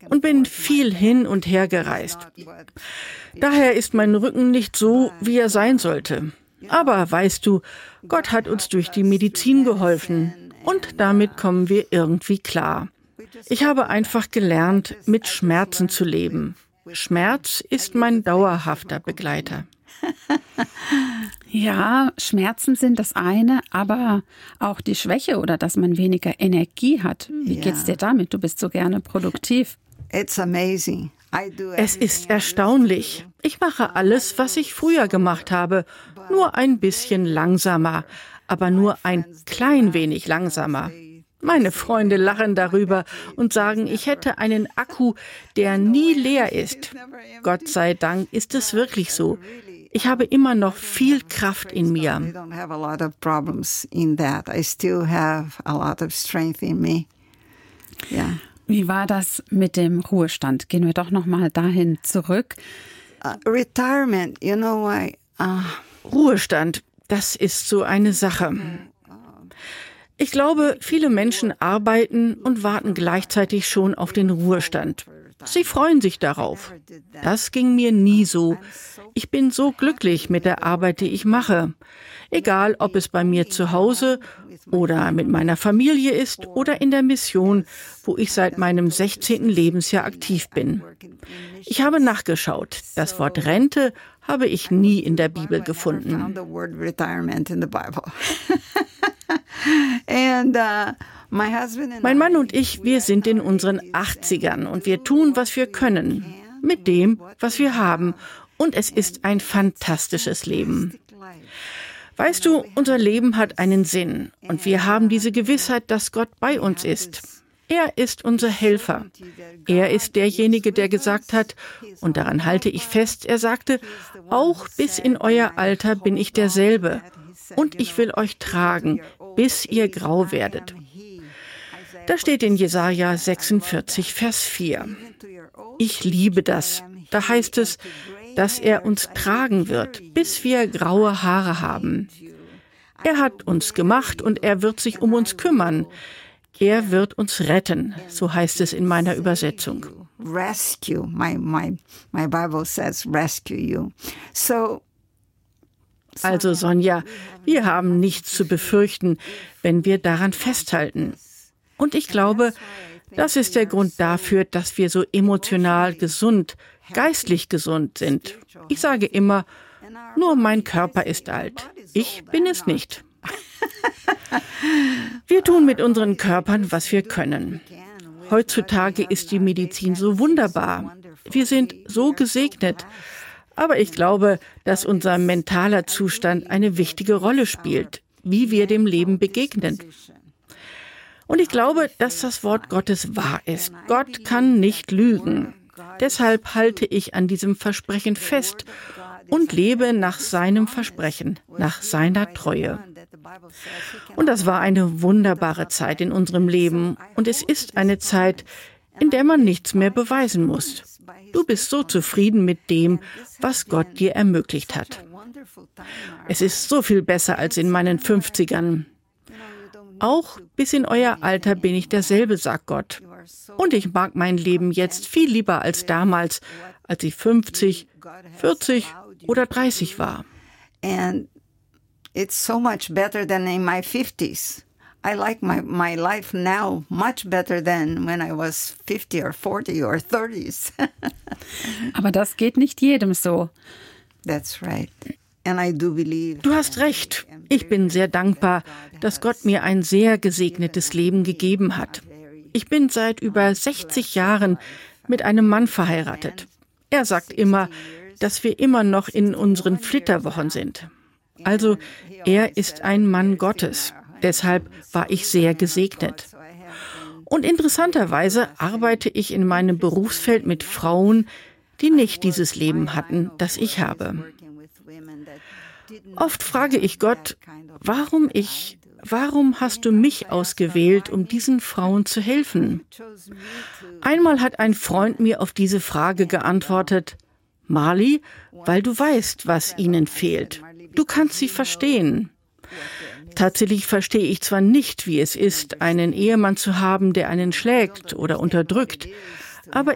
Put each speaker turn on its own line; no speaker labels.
und bin viel hin und her gereist. Daher ist mein Rücken nicht so, wie er sein sollte. Aber weißt du, Gott hat uns durch die Medizin geholfen und damit kommen wir irgendwie klar. Ich habe einfach gelernt, mit Schmerzen zu leben. Schmerz ist mein dauerhafter Begleiter.
Ja, Schmerzen sind das eine, aber auch die Schwäche oder dass man weniger Energie hat. Wie geht's dir damit? Du bist so gerne produktiv.
Es ist erstaunlich. Ich mache alles, was ich früher gemacht habe, nur ein bisschen langsamer, aber nur ein klein wenig langsamer. Meine Freunde lachen darüber und sagen, ich hätte einen Akku, der nie leer ist. Gott sei Dank ist es wirklich so. Ich habe immer noch viel Kraft in mir.
Wie war das mit dem Ruhestand? Gehen wir doch noch mal dahin zurück.
Retirement,
Ruhestand, das ist so eine Sache. Ich glaube, viele Menschen arbeiten und warten gleichzeitig schon auf den Ruhestand. Sie freuen sich darauf. Das ging mir nie so. Ich bin so glücklich mit der Arbeit, die ich mache. Egal, ob es bei mir zu Hause oder mit meiner Familie ist oder in der Mission, wo ich seit meinem 16. Lebensjahr aktiv bin. Ich habe nachgeschaut. Das Wort Rente habe ich nie in der Bibel gefunden. Mein Mann und ich, wir sind in unseren 80ern und wir tun, was wir können, mit dem, was wir haben. Und es ist ein fantastisches Leben. Weißt du, unser Leben hat einen Sinn und wir haben diese Gewissheit, dass Gott bei uns ist. Er ist unser Helfer. Er ist derjenige, der gesagt hat, und daran halte ich fest, er sagte, auch bis in euer Alter bin ich derselbe. Und ich will euch tragen, bis ihr grau werdet. Das steht in Jesaja 46, Vers 4. Ich liebe das. Da heißt es, dass er uns tragen wird, bis wir graue Haare haben. Er hat uns gemacht und er wird sich um uns kümmern. Er wird uns retten, so heißt es in meiner Übersetzung.
Rescue. My Bible says rescue you.
Also Sonja, wir haben nichts zu befürchten, wenn wir daran festhalten. Und ich glaube, das ist der Grund dafür, dass wir so emotional gesund, geistlich gesund sind. Ich sage immer, nur mein Körper ist alt. Ich bin es nicht. Wir tun mit unseren Körpern, was wir können. Heutzutage ist die Medizin so wunderbar. Wir sind so gesegnet. Aber ich glaube, dass unser mentaler Zustand eine wichtige Rolle spielt, wie wir dem Leben begegnen. Und ich glaube, dass das Wort Gottes wahr ist. Gott kann nicht lügen. Deshalb halte ich an diesem Versprechen fest und lebe nach seinem Versprechen, nach seiner Treue. Und das war eine wunderbare Zeit in unserem Leben. Und es ist eine Zeit, in der man nichts mehr beweisen muss. Du bist so zufrieden mit dem, was Gott dir ermöglicht hat. Es ist so viel besser als in meinen 50ern. Auch bis in euer Alter bin ich derselbe, sagt Gott. Und ich mag mein Leben jetzt viel lieber als damals, als ich 50, 40 oder 30 war.
And it's so much better than in my 50s. I like my life now much better than when I was 50 or 40 or 30s.
Aber das geht nicht jedem so.
That's right. And I do believe.
Du hast recht. Ich bin sehr dankbar, dass Gott mir ein sehr gesegnetes Leben gegeben hat. Ich bin seit über 60 Jahren mit einem Mann verheiratet. Er sagt immer, dass wir immer noch in unseren Flitterwochen sind. Also, er ist ein Mann Gottes. Deshalb war ich sehr gesegnet. Und interessanterweise arbeite ich in meinem Berufsfeld mit Frauen, die nicht dieses Leben hatten, das ich habe. Oft frage ich Gott, warum hast du mich ausgewählt, um diesen Frauen zu helfen? Einmal hat ein Freund mir auf diese Frage geantwortet, Marley, weil du weißt, was ihnen fehlt. Du kannst sie verstehen. Tatsächlich verstehe ich zwar nicht, wie es ist, einen Ehemann zu haben, der einen schlägt oder unterdrückt, aber